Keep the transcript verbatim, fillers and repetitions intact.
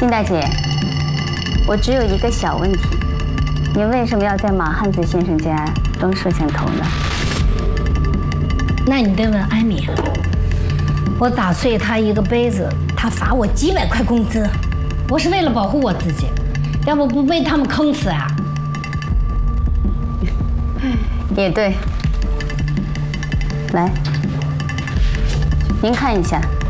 金大姐，我只有一个小问题，你为什么要在马汉子先生家装摄像头呢？ 那你得问安敏。我打碎他一个杯子，他罚我几百块工资，我是为了保护我自己，要不不被他们坑死啊！ 也对。来，您看一下。